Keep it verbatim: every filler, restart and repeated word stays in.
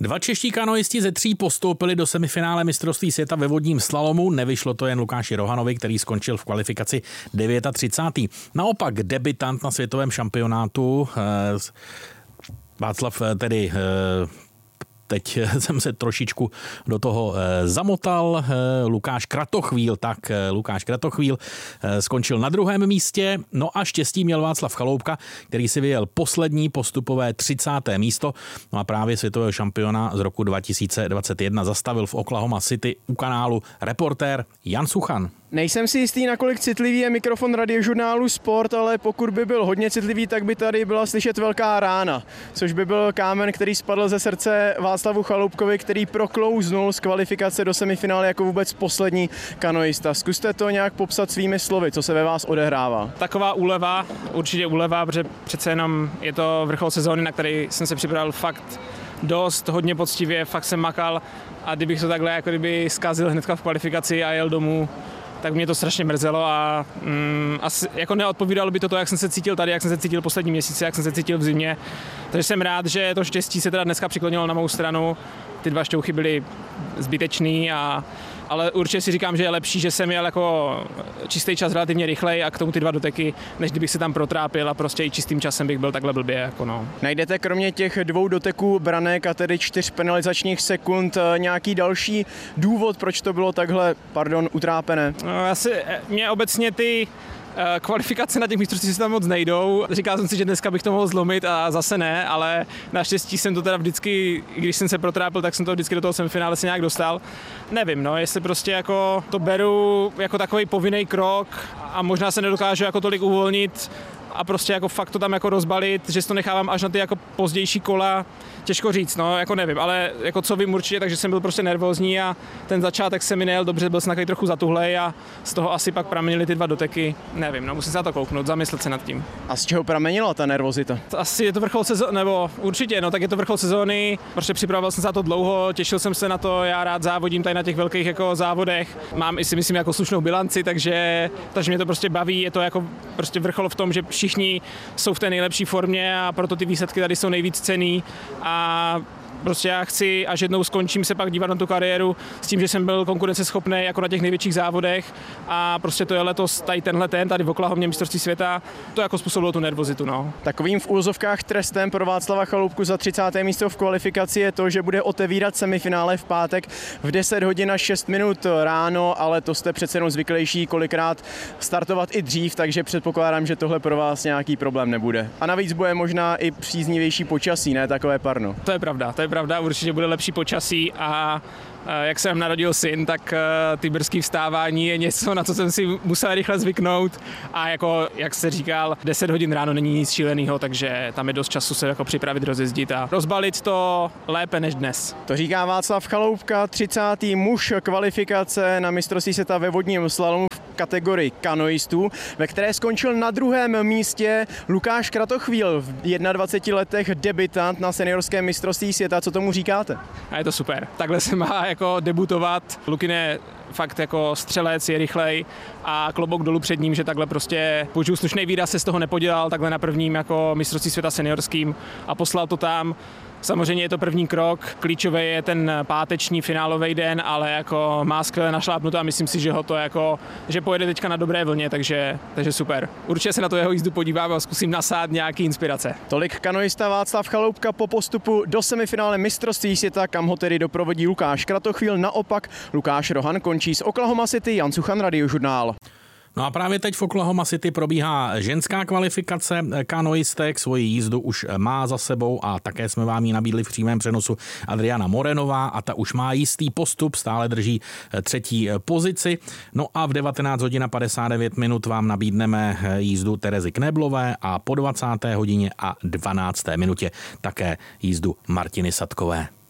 Dva čeští kanoisti ze tří postoupili do semifinále mistrovství světa ve vodním slalomu. Nevyšlo to jen Lukáši Rohanovi, který skončil v kvalifikaci třicátý devátý Naopak debutant na světovém šampionátu Václav tedy teď jsem se trošičku do toho zamotal. Lukáš Kratochvíl, tak Lukáš Kratochvíl skončil na druhém místě. No a štěstí měl Václav Chaloupka, který si vyjel poslední postupové třicáté místo. No a právě světového šampiona z roku dva tisíce dvacet jedna zastavil v Oklahoma City u kanálu reportér Jan Suchan. Nejsem si jistý, nakolik citlivý je mikrofon radiožurnálu Sport, ale pokud by byl hodně citlivý, tak by tady byla slyšet velká rána, což by byl kámen, který spadl ze srdce Václavu Chaloupkovi, který proklouznul z kvalifikace do semifinále jako vůbec poslední kanoista. Zkuste to nějak popsat svými slovy, co se ve vás odehrává. Taková úleva, určitě úleva, protože přece jenom je to vrchol sezóny, na který jsem se připravil fakt dost, hodně poctivě, fakt jsem makal a kdybych to takhle jako kdyby zkazil hnedka v kvalifikaci a jel domů, tak mě to strašně mrzelo a mm, asi jako neodpovídalo by to to, jak jsem se cítil tady, jak jsem se cítil poslední měsíce, jak jsem se cítil v zimě. Takže jsem rád, že to štěstí se teda dneska přiklonilo na mou stranu. Ty dva šťouchy byly zbytečný, a, ale určitě si říkám, že je lepší, že jsem jel jako čistý čas relativně rychlej a k tomu ty dva doteky, než kdybych se tam protrápil a prostě i čistým časem bych byl takhle blbě. Jako no. Najdete kromě těch dvou doteků branek a tedy čtyř penalizačních sekund nějaký další důvod, proč to bylo takhle, pardon, utrápené? No, asi mě obecně ty kvalifikace na těch mistrovstvích se tam moc nejdou. Říkal jsem si, že dneska bych to mohl zlomit a zase ne, ale naštěstí jsem to teda vždycky, když jsem se protrápil, tak jsem to vždycky do toho semifinále se nějak dostal. Nevím, no, jestli prostě jako to beru jako takový povinný krok a možná se nedokážu jako tolik uvolnit a prostě jako fakt to tam jako rozbalit, že si to nechávám až na ty jako pozdější kola. Těžko říct, no, jako nevím, ale jako co vím určitě, takže jsem byl prostě nervózní a ten začátek se mi nejel dobře, byl jsem takový trochu zatuhlej a z toho asi pak pramenily ty dva doteky, nevím, no, musím se na to kouknout, zamyslet se nad tím. A z čeho pramenila ta nervozita? Asi je to vrchol sezóny, nebo určitě, no, tak je to vrchol sezóny, prostě připravoval jsem se na to dlouho, těšil jsem se na to, já rád závodím tady na těch velkých jako závodech, mám i si myslím jako slušnou bilanci, takže, takže mě to prostě baví, je to jako prostě vrchol v tom, že všichni jsou v té nejlepší formě a proto ty výsledky tady jsou nejvíc cenný. A prostě já chci, až jednou skončím, se pak dívat na tu kariéru s tím, že jsem byl konkurenceschopný jako na těch největších závodech a prostě to je letos tady tenhle ten, tady v Oklahomě mistrovství světa, to jako způsobilo tu nervozitu, no. Takovým v úvozovkách trestem pro Václava Chaloupku za třicáté místo v kvalifikaci je to, že bude otevírat semifinále v pátek v deset hodin a šest minut ráno, ale to jste přece jenom zvyklejší kolikrát startovat i dřív, takže předpokládám, že tohle pro vás nějaký problém nebude. A navíc bude možná i příznivější počasí, ne takové parno. To je pravda, to je pravda, určitě bude lepší počasí a jak se nám narodil syn, tak ty brzký vstávání je něco, na co jsem si musel rychle zvyknout a jako, jak se říkal, deset hodin ráno není nic šílenýho, takže tam je dost času se jako připravit, rozjezdit a rozbalit to lépe než dnes. To říká Václav Chaloupka, třicátý muž kvalifikace na mistrovství světa ve vodním slalomu v kategorii kanoistů, ve které skončil na druhém místě Lukáš Kratochvíl, v dvaceti jedné letech debutant na seniorském mistrovství světa. Co tomu říkáte? A je to super. Takhle se má jako debutovat. Lukin je fakt jako střelec, je rychlej a klobouk dolů před ním, že takhle prostě použiju slušný výraz, se z toho nepodělal takhle na prvním jako mistrovství světa seniorským a poslal to tam. Samozřejmě je to první krok, klíčový je ten páteční finálový den, ale jako má skvěle našlápnuto a myslím si, že ho to jako, že pojede teďka na dobré vlně, takže, takže super. Určitě se na to jeho jízdu podívám a zkusím nasát nějaký inspirace. Tolik kanoista Václav Chaloupka po postupu do semifinále mistrovství světa, kam ho tedy doprovodí Lukáš Kratochvíl. Naopak Lukáš Rohan končí z Oklahoma City, Jan Suchan, Radiožurnál. No a právě teď v Oklahoma City probíhá ženská kvalifikace kanoistek, svoji jízdu už má za sebou a také jsme vám ji nabídli v přímém přenosu Adriana Morenová a ta už má jistý postup, stále drží třetí pozici. No a v devatenáct hodin a padesát devět minut vám nabídneme jízdu Terezy Kneblové a po dvacáté hodině a dvanácté minutě také jízdu Martiny Satkové.